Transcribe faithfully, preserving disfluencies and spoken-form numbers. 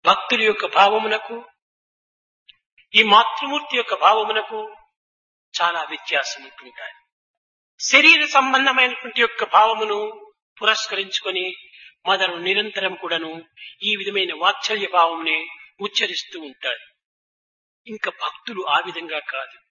భక్తుల యొక్క భావమునకు ఈ మాతృమూర్తి యొక్క భావమునకు చాలా వ్యత్యాసం ఉంటుంటాయి. శరీర సంబంధమైనటువంటి యొక్క భావమును పురస్కరించుకొని మొదలు నిరంతరం కూడాను ఈ విధమైన వాత్సల్య భావమునే ఉచ్చరిస్తూ ఉంటారు. ఇంకా భక్తులు ఆ విధంగా కాదు.